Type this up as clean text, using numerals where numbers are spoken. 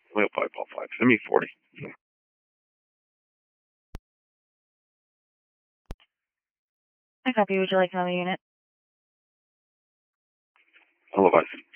Well, 555. Send me 40. I copy. Would you like another unit? Televised.